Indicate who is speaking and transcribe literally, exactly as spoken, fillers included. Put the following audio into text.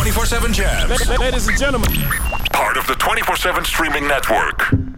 Speaker 1: twenty-four seven Jams.
Speaker 2: Ladies and gentlemen.
Speaker 1: Part of the twenty-four seven streaming network.